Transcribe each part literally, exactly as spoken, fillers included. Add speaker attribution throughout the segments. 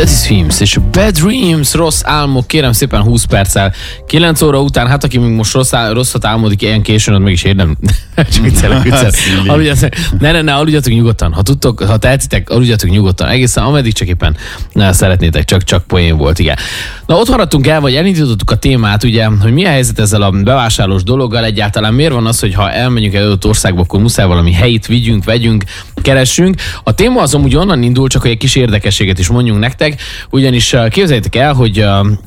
Speaker 1: Dead Dreams és Bad Dreams, rossz álmok, kérem szépen húsz perccel. kilenc óra után, hát aki még most rossz, rosszat álmodik ilyen későn, ott meg is érdem. Csak viccelek, viccelek. Aludjatok, ne, ne, ne, aludjatok nyugodtan. Ha tudtok, ha tehetitek, aludjatok nyugodtan. Egészen ameddig csak éppen ne, szeretnétek, csak, csak poén volt, igen. Na, ott maradtunk el, vagy elindítottuk a témát, ugye, hogy mi a helyzet ezzel a bevásárlós dologgal egyáltalán. Miért van az, hogy ha elmegyünk egy adott országba, akkor muszáj valami helyit vigyünk, vegyünk, keressünk. A téma az amúgy onnan indul, csak hogy egy kis érdekességet is mondjunk nektek, ugyanis képzeljétek el, hogy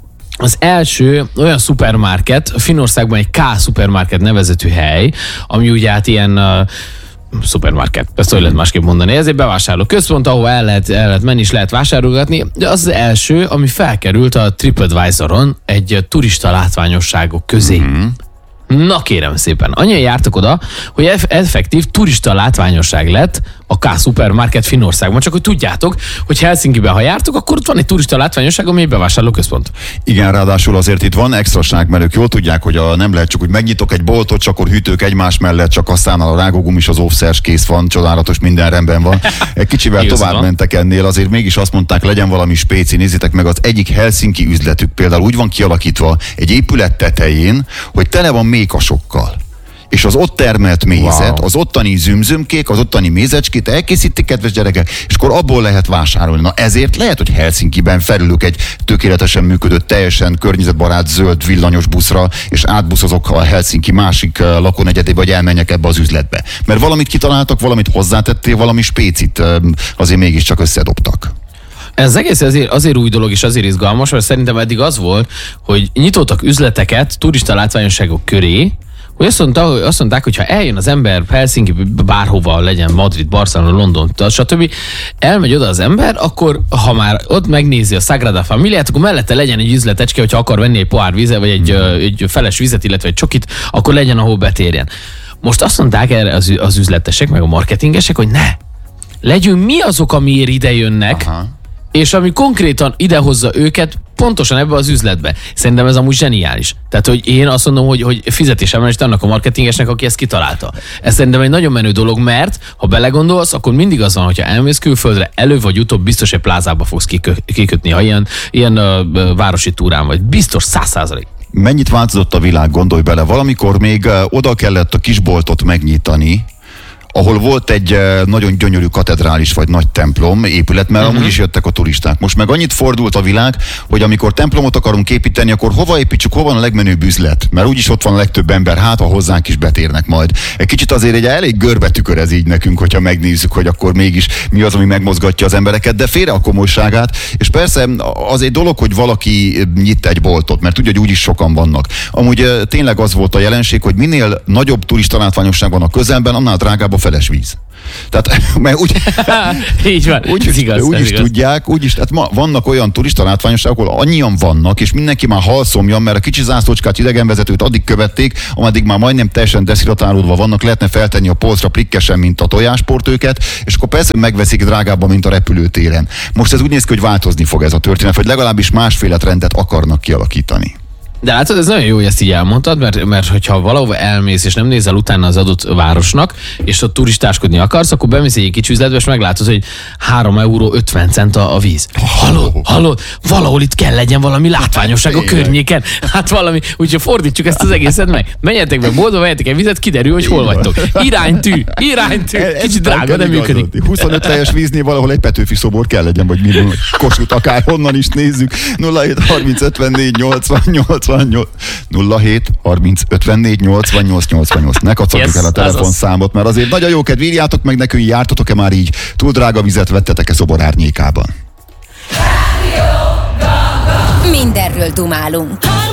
Speaker 1: az első olyan szupermarket, Finnországban egy K szupermarket nevezetű hely, ami ugye hát ilyen uh, szupermarket, ezt hogy lehet másképp mondani, ez egy bevásárló központ, ahol el lehet, el lehet menni és lehet vásárolgatni, de az az első, ami felkerült a TripAdvisoron egy turista látványosságok közé. Mm-hmm. Na kérem szépen, annyian jártak oda, hogy effektív turista látványosság lett a K szupermarket Finnországban. Csak hogy tudjátok, hogy Helsinkiben, ha jártok, akkor ott van egy turista látványosság, ami egy bevásárlóközpont.
Speaker 2: Igen, ráadásul azért itt van extraság, mert ők jól tudják, hogy a, nem lehet csak úgy megnyitok egy boltot, csak akkor hűtők egymás mellett, csak aztán a rágógumis, az óvszeres kész van, csodálatos, minden rendben van. Egy kicsivel tovább van. Mentek ennél, azért mégis azt mondták, legyen valami spéci, nézzétek meg, az egyik helsinki üzletük például úgy van kialakítva egy épület tetején, hogy tele van mékasokkal. És az ott termelt mézet, wow. az ottani zümzömkék, az ottani mézecskét elkészítik, kedves gyerekek, és akkor abból lehet vásárolni. Na ezért lehet, hogy Helsinkiben felülök egy tökéletesen működő, teljesen környezetbarát zöld villanyos buszra, és átbuszozok a Helsinki másik lakónegyedébe, hogy elmenjek ebbe az üzletbe. Mert valamit kitaláltak, valamit hozzátettél, valami spécit azért mégiscsak összedobtak.
Speaker 1: Ez egész azért, azért új dolog és azért izgalmas, mert szerintem eddig az volt, hogy nyitottak üzleteket turista látványosságok köré, hogy azt, mondta, azt mondták, hogy ha eljön az ember Helsinki, bárhova legyen, Madrid, Barcelona, London, stb. Elmegy oda az ember, akkor ha már ott megnézi a Sagrada Familiát, akkor mellette legyen egy üzletecske, hogyha akar venni egy pohár vizet, vagy egy, egy feles vizet, illetve egy csokit, akkor legyen, ahol betérjen. Most azt mondták erre az, az üzletesek, meg a marketingesek, hogy ne, legyünk mi azok, amiért ide jönnek, aha. és ami konkrétan idehozza őket pontosan ebbe az üzletbe. Szerintem ez amúgy zseniális. Tehát, hogy én azt mondom, hogy, hogy fizetésemelést annak a marketingesnek, aki ezt kitalálta. Ez szerintem egy nagyon menő dolog, mert ha belegondolsz, akkor mindig az van, hogyha elmész külföldre, elő vagy utóbb biztos egy plázába fogsz kikö- kikötni, ha ilyen, ilyen uh, városi túrán vagy. Biztos száz százalék.
Speaker 2: Mennyit változott a világ, gondolj bele. Valamikor még uh, oda kellett a kisboltot megnyitani, ahol volt egy nagyon gyönyörű katedrális vagy nagy templom épület, mert uh-huh. amúgy is jöttek a turisták. Most meg annyit fordult a világ, hogy amikor templomot akarunk építeni, akkor hova építsük, hova van a legmenőbb üzlet? Mert úgyis ott van a legtöbb ember, hát ha hozzánk is betérnek majd. Egy kicsit azért egy elég görbe tükör ez így nekünk, hogyha megnézzük, hogy akkor mégis mi az, ami megmozgatja az embereket, de félre a komolyságát. És persze az egy dolog, hogy valaki nyit egy boltot, mert tudja, hogy úgyis sokan vannak. Amúgy tényleg az volt a jelenség, hogy minél nagyobb turista látványosság van a közelben, annál drágább a feles víz. Tehát, mert úgy,
Speaker 1: így van,
Speaker 2: úgy,
Speaker 1: ez igaz,
Speaker 2: úgy
Speaker 1: ez
Speaker 2: is
Speaker 1: igaz.
Speaker 2: tudják, úgy is, tehát ma vannak olyan turista látványosságok, ahol annyian vannak, és mindenki már halszomjan, mert a kicsi zászlócskát, idegenvezetőt addig követték, ameddig már majdnem teljesen deszhidratálódva vannak, lehetne feltenni a polcra plikkesen, mint a tojásport őket, és akkor persze megveszik drágábban, mint a repülőtéren. Most ez úgy néz ki, hogy változni fog ez a történet, vagy legalábbis másféle trendet akarnak kialakítani.
Speaker 1: De látod, ez nagyon jó, hogy ezt így elmondtad, mert, mert hogyha valahova elmész, és nem nézel utána az adott városnak, és ott turistáskodni akarsz, akkor bemész egy kicsi üzletbe, és meglátod, hogy három euró ötven cent a, a víz. Hallod, hallod, valahol itt kell legyen valami látványosság a környéken. Hát valami, úgyhogy fordítsuk ezt az egészet meg. Menjetek meg boltba, vegyetek egy vizet, kiderül, hogy hol vagytok. Iránytű, iránytű, kicsit drága, de működik.
Speaker 2: huszonöt teljes víznél valahol egy Petőfi szobor kell legyen, vagy minden Kossuth, akár honnan is nézzük. nulla hét harminc ötvennégy nyolcvannyolc nulla hét harminc ötvennégy nyolcvannyolc nyolcvannyolc. Ne kacagjuk yes, el a telefonszámot, mert azért nagyon jó kedv, írjátok meg nekünk, jártatok-e már így, túl drága vizet vettetek-e szobor árnyékában?
Speaker 3: Mindenről dumálunk.